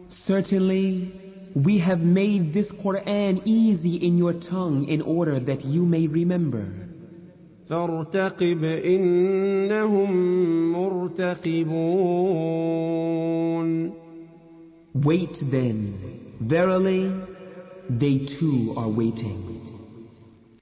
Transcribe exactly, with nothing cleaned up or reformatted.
Certainly, we have made this Quran easy in your tongue in order that you may remember. فارتقب إنهم مرتقبون. Wait then, verily, they too are waiting.